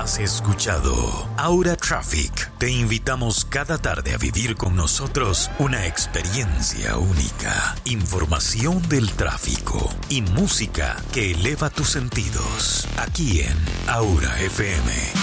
has escuchado Aura Traffic. Te invitamos cada tarde a vivir con nosotros una experiencia única. Información del tráfico y música que eleva tus sentidos. Aquí en Aura FM.